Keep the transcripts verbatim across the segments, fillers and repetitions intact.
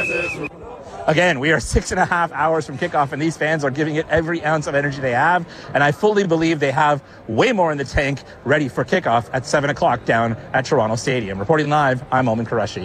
Again, we are six and a half hours from kickoff, and these fans are giving it every ounce of energy they have. And I fully believe they have way more in the tank ready for kickoff at seven o'clock down at Toronto Stadium. Reporting live, I'm Omen Qureshi.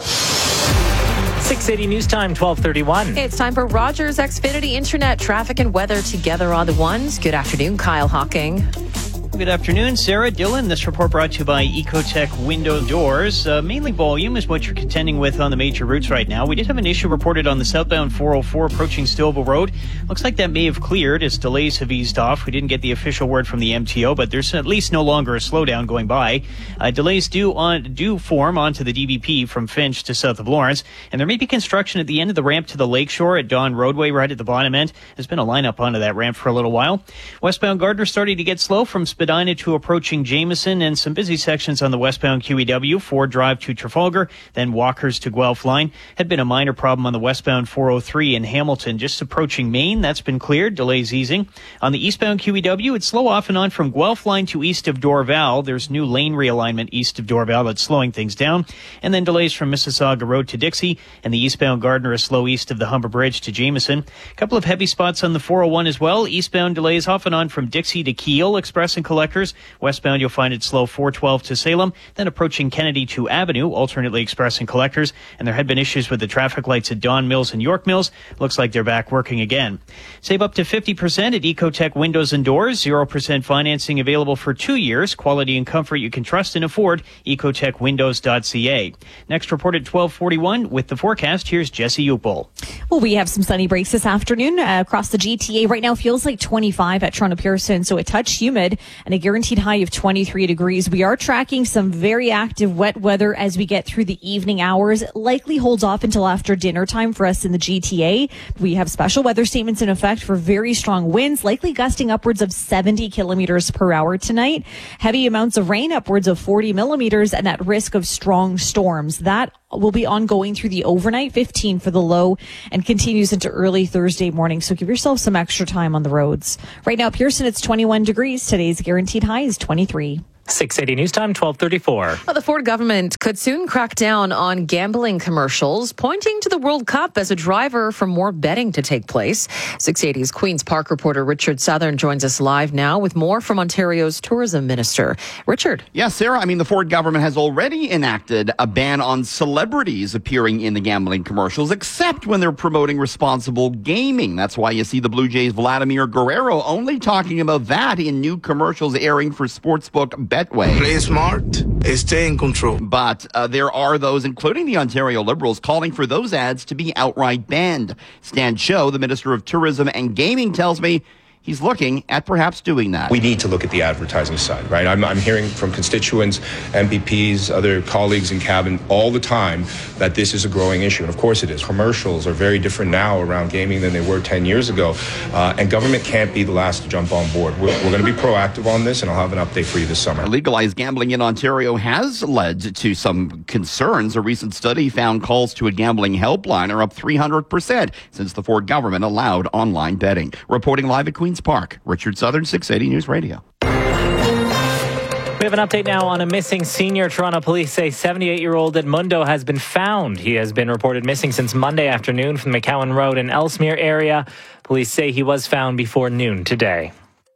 six eighty News Time, twelve thirty-one. It's time for Rogers Xfinity Internet traffic and weather together on the ones. Good afternoon, Kyle Hawking. Good afternoon, Sarah, Dylan. This report brought to you by Ecotech Window Doors. Uh, mainly volume is what you're contending with on the major routes right now. We did have an issue reported on the southbound four oh four approaching Stouffville Road. Looks like that may have cleared as delays have eased off. We didn't get the official word from the M T O, but there's at least no longer a slowdown going by. Uh, delays do on do form onto the D V P from Finch to south of Lawrence, and there may be construction at the end of the ramp to the Lakeshore at Don Roadway right at the bottom end. There's been a lineup onto that ramp for a little while. Westbound Gardner starting to get slow from Spadina to approaching Jameson, and some busy sections on the westbound Q E W, Ford Drive to Trafalgar, then Walkers to Guelph line. Had been a minor problem on the westbound four oh three in Hamilton, just approaching Maine. That's been cleared, delays easing. On the eastbound Q E W, it's slow off and on from Guelph line to east of Dorval. There's new lane realignment east of Dorval that's slowing things down. And then delays from Mississauga Road to Dixie, and the eastbound Gardner is slow east of the Humber Bridge to Jameson. A couple of heavy spots on the four oh one as well. Eastbound delays off and on from Dixie to Kiel, Express and Collectors. Westbound, you'll find it slow four twelve to Salem, then approaching Kennedy to Avenue, alternately Express and Collectors. And there had been issues with the traffic lights at Don Mills and York Mills. Looks like they're back working again. Save up to fifty percent at Ecotech Windows and Doors. zero percent financing available for two years. Quality and comfort you can trust and afford. ecotech windows dot c a. Next report at twelve forty-one with the forecast. Here's Jesse Upel. Well, we have some sunny breaks this afternoon uh, across the G T A. Right now feels like twenty-five at Toronto Pearson, so a touch humid and a guaranteed high of twenty-three degrees. We are tracking some very active wet weather as we get through the evening hours. Likely holds off until after dinner time for us in the G T A. We have special weather statements in effect for very strong winds, likely gusting upwards of seventy kilometers per hour tonight. Heavy amounts of rain, upwards of forty millimeters, and at risk of strong storms. That will be ongoing through the overnight, fifteen for the low, and continues into early Thursday morning. So give yourself some extra time on the roads. Right now, Pearson, it's twenty-one degrees. Today's guaranteed high is twenty-three. six eighty News Time, twelve thirty-four. Well, the Ford government could soon crack down on gambling commercials, pointing to the World Cup as a driver for more betting to take place. six eighty's Queen's Park reporter Richard Southern joins us live now with more from Ontario's tourism minister. Richard. Yes, Sarah. I mean, the Ford government has already enacted a ban on celebrities appearing in the gambling commercials, except when they're promoting responsible gaming. That's why you see the Blue Jays' Vladimir Guerrero only talking about that in new commercials airing for sportsbook Betway. Play smart, stay in control. But uh, there are those, including the Ontario Liberals, calling for those ads to be outright banned. Stan Cho, the Minister of Tourism and Gaming, tells me he's looking at perhaps doing that. We need to look at the advertising side, right? I'm, I'm hearing from constituents, M P Ps, other colleagues in cabinet all the time that this is a growing issue. And of course it is. Commercials are very different now around gaming than they were ten years ago. Uh, and government can't be the last to jump on board. We're, we're going to be proactive on this, and I'll have an update for you this summer. Legalized gambling in Ontario has led to some concerns. A recent study found calls to a gambling helpline are up three hundred percent since the Ford government allowed online betting. Reporting live at Queen's Park, Richard Southern, six eighty News Radio. We have an update now on a missing senior. Toronto police say seventy-eight-year-old Edmundo has been found. He has been reported missing since Monday afternoon from the McCowan Road in Ellesmere area. Police say he was found before noon today.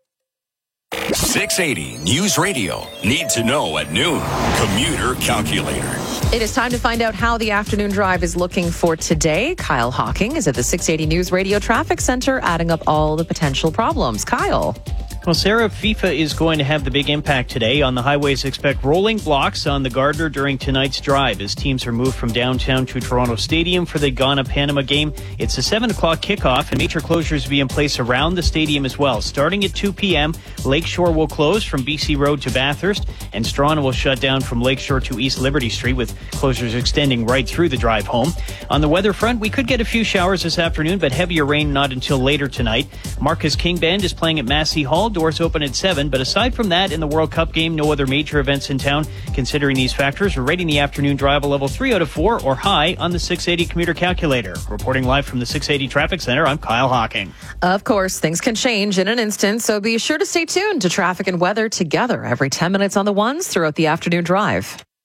six eighty News Radio. Need to know at noon. Commuter Calculator. It is time to find out how the afternoon drive is looking for today. Kyle Hawking is at the six eighty News Radio Traffic Center, adding up all the potential problems. Kyle. Well, Sarah, FIFA is going to have the big impact today. On the highways, expect rolling blocks on the Gardner during tonight's drive as teams are moved from downtown to Toronto Stadium for the Ghana-Panama game. It's a seven o'clock kickoff, and major closures will be in place around the stadium as well. Starting at two p.m., Lakeshore will close from B C Road to Bathurst, and Strawn will shut down from Lakeshore to East Liberty Street, with closures extending right through the drive home. On the weather front, we could get a few showers this afternoon, but heavier rain not until later tonight. Marcus King Band is playing at Massey Hall. Doors open at seven, but aside from that, in the World Cup game, no other major events in town. Considering these factors, we're rating the afternoon drive a level three out of four or high on the six eighty commuter calculator. Reporting live from the six eighty Traffic Center, I'm Kyle Hawking. Of course, things can change in an instant, so be sure to stay tuned to traffic and weather together every ten minutes on the ones throughout the afternoon drive.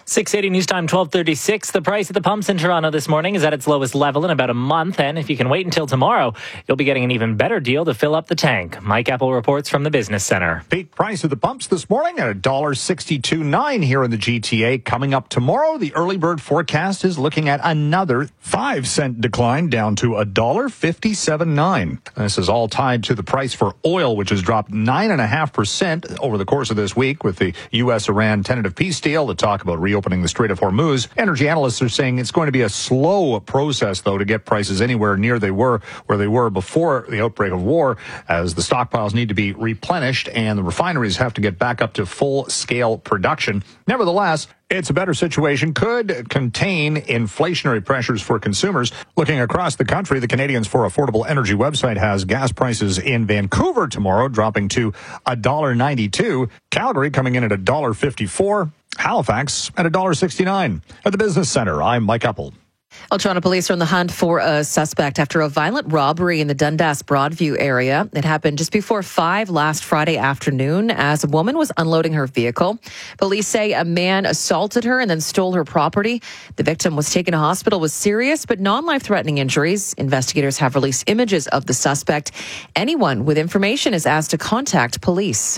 six eighty News Time, twelve thirty-six. The price at the pumps in Toronto this morning is at its lowest level in about a month. And if you can wait until tomorrow, you'll be getting an even better deal to fill up the tank. Mike Apple reports from the Business Center. Peak price at the pumps this morning at one dollar sixty-two nine here in the G T A. Coming up tomorrow, the early bird forecast is looking at another five cent decline down to one dollar fifty-seven nine. This is all tied to the price for oil, which has dropped nine point five percent over the course of this week with the U S Iran tentative peace deal to talk about reopening the Strait of Hormuz. Energy analysts are saying it's going to be a slow process, though, to get prices anywhere near they were where they were before the outbreak of war, as the stockpiles need to be replenished and the refineries have to get back up to full-scale production. Nevertheless, it's a better situation, could contain inflationary pressures for consumers. Looking across the country, the Canadians for Affordable Energy website has gas prices in Vancouver tomorrow dropping to one dollar ninety-two, Calgary coming in at one dollar fifty-four, Halifax at one dollar sixty-nine. At the Business Center, I'm Mike Apple. Well, Toronto police are on the hunt for a suspect after a violent robbery in the Dundas Broadview area. It happened just before five last Friday afternoon as a woman was unloading her vehicle. Police say a man assaulted her and then stole her property. The victim was taken to hospital with serious but non-life-threatening injuries. Investigators have released images of the suspect. Anyone with information is asked to contact police.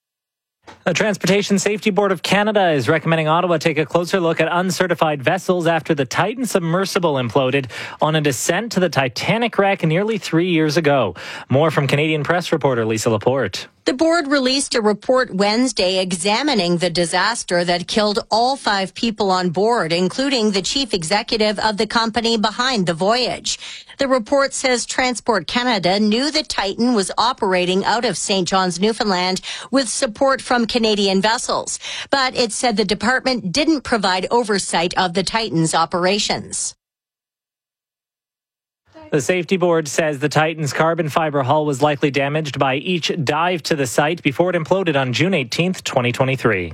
The Transportation Safety Board of Canada is recommending Ottawa take a closer look at uncertified vessels after the Titan submersible imploded on a descent to the Titanic wreck nearly three years ago. More from Canadian press reporter Lisa Laporte. The board released a report Wednesday examining the disaster that killed all five people on board, including the chief executive of the company behind the voyage. The report says Transport Canada knew the Titan was operating out of Saint John's, Newfoundland, with support from Canadian vessels. But it said the department didn't provide oversight of the Titan's operations. The safety board says the Titan's carbon fiber hull was likely damaged by each dive to the site before it imploded on June eighteenth, twenty twenty-three.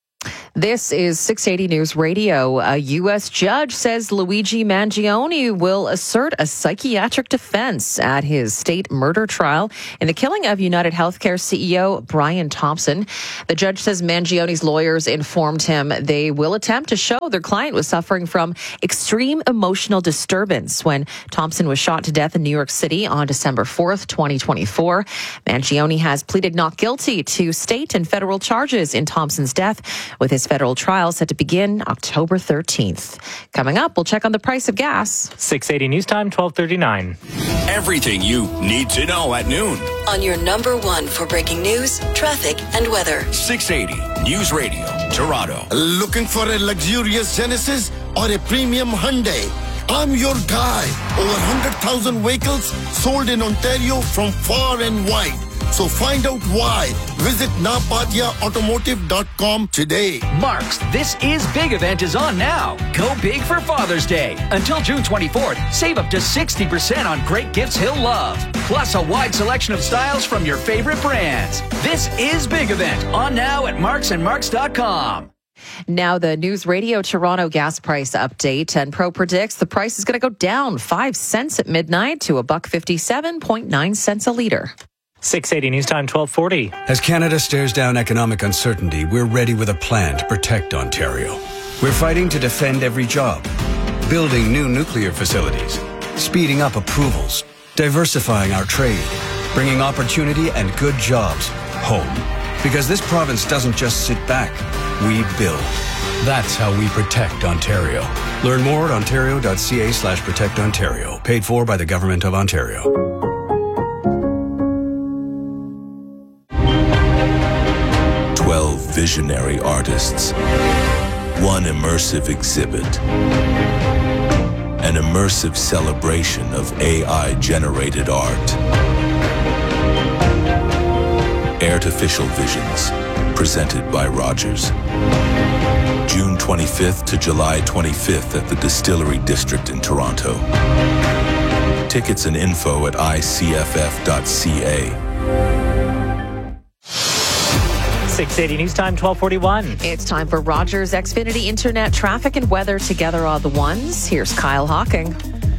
This is six eighty News Radio. A U S judge says Luigi Mangione will assert a psychiatric defense at his state murder trial in the killing of United Healthcare C E O Brian Thompson. The judge says Mangione's lawyers informed him they will attempt to show their client was suffering from extreme emotional disturbance when Thompson was shot to death in New York City on December fourth, twenty twenty-four. Mangione has pleaded not guilty to state and federal charges in Thompson's death, with his federal trial set to begin October thirteenth. Coming up, we'll check on the price of gas. six eighty News Time, twelve thirty-nine. Everything you need to know at noon. On your number one for breaking news, traffic, and weather. six eighty News Radio, Toronto. Looking for a luxurious Genesis or a premium Hyundai? I'm your guy. Over one hundred thousand vehicles sold in Ontario from far and wide. So find out why. Visit napatia automotive dot com today. Mark's This Is Big event is on now. Go big for Father's Day. Until June twenty-fourth, save up to sixty percent on great gifts he'll love. Plus a wide selection of styles from your favorite brands. This Is Big event on now at marks and marks dot com. Now the News Radio Toronto gas price update, and Pro predicts the price is going to go down five cents at midnight to a buck fifty-seven point nine cents a litre. six eighty News Time, twelve forty. As Canada stares down economic uncertainty, we're ready with a plan to protect Ontario. We're fighting to defend every job, building new nuclear facilities, speeding up approvals, diversifying our trade, bringing opportunity and good jobs home. Because this province doesn't just sit back, we build. That's how we protect Ontario. Learn more at ontario.ca slash protect Ontario. Paid for by the Government of Ontario. twelve visionary artists, one immersive exhibit, an immersive celebration of A I-generated art. Artificial Visions, presented by Rogers. June twenty-fifth to July twenty-fifth at the Distillery District in Toronto. Tickets and info at I C F F dot C A. six eighty News Time, twelve forty-one. It's time for Rogers Xfinity Internet traffic and weather together are the ones. Here's Kyle Hawking.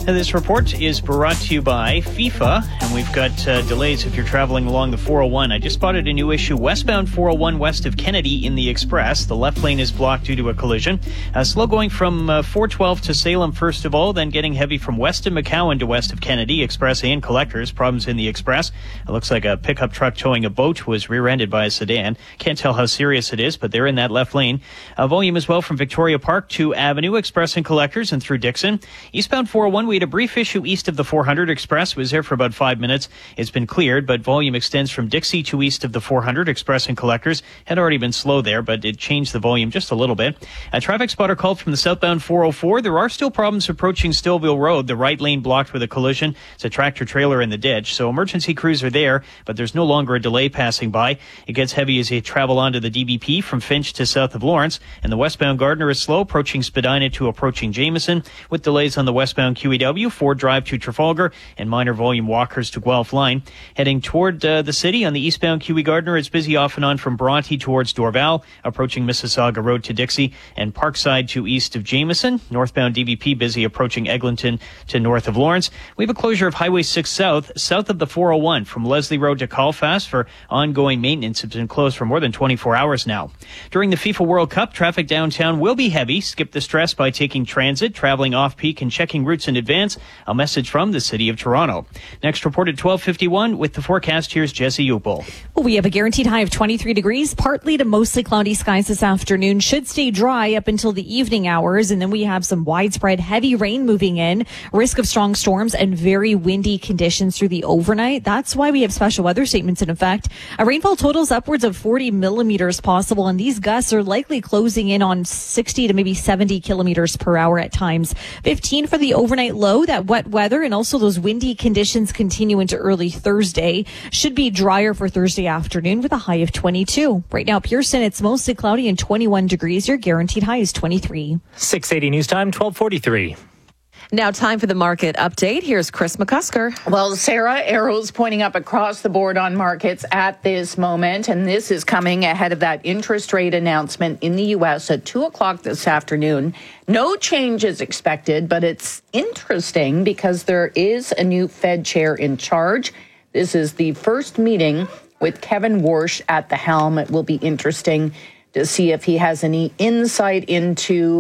And this report is brought to you by FIFA, and we've got uh, delays if you're traveling along the four oh one. I just spotted a new issue westbound four oh one west of Kennedy in the Express. The left lane is blocked due to a collision. Uh, slow going from uh, four twelve to Salem first of all, then getting heavy from west of McCowan to west of Kennedy. Express and Collectors. Problems in the Express. It looks like a pickup truck towing a boat was rear-ended by a sedan. Can't tell how serious it is, but they're in that left lane. Uh, volume as well from Victoria Park to Avenue, Express and Collectors, and through Dixon. Eastbound four oh one, we had a brief issue east of the four hundred Express. It was there for about five minutes. It's been cleared, but volume extends from Dixie to east of the four hundred Express and Collectors. Had already been slow there, but it changed the volume just a little bit. A traffic spotter called from the southbound four oh four. There are still problems approaching Stillville Road. The right lane blocked with a collision. It's a tractor trailer in the ditch. So emergency crews are there, but there's no longer a delay passing by. It gets heavy as you travel onto the D B P from Finch to south of Lawrence. And the westbound Gardner is slow, approaching Spadina to approaching Jameson, with delays on the westbound Q E W, Ford Drive to Trafalgar, and minor volume walkers to Guelph line. Heading toward uh, the city on the eastbound Q E Gardner, it's busy off and on from Bronte towards Dorval, approaching Mississauga Road to Dixie, and Parkside to east of Jameson. Northbound D B P busy approaching Eglinton to north of Lawrence. We have a closure of Highway six South, south of the four oh one, from Leslie Road to Colfast for ongoing maintenance. It's been closed for more than twenty-four hours now. During the FIFA World Cup, traffic downtown will be heavy. Skip the stress by taking transit, traveling off-peak, and checking routes in advance. A message from the City of Toronto. Next report at twelve fifty-one with the forecast. Here's Jesse Upel. Well, we have a guaranteed high of twenty-three degrees, partly to mostly cloudy skies this afternoon. Should stay dry up until the evening hours, and then we have some widespread heavy rain moving in, risk of strong storms and very windy conditions through the overnight. That's why we have special weather statements in effect. A rainfall totals upwards of forty millimeters possible, and these gusts are likely closing in on sixty to maybe seventy kilometers per hour at times. fifteen for the overnight low. That wet weather and also those windy conditions continue into early Thursday. Should be drier for Thursday afternoon with a high of twenty-two. Right now, Pearson, it's mostly cloudy and twenty-one degrees. Your guaranteed high is twenty-three. six eighty News Time, twelve forty-three. Now time for the market update. Here's Chris McCusker. Well, Sarah, arrows pointing up across the board on markets at this moment, and this is coming ahead of that interest rate announcement in the U S at two o'clock this afternoon. No change is expected, but it's interesting because there is a new Fed chair in charge. This is the first meeting with Kevin Warsh at the helm. It will be interesting to see if he has any insight into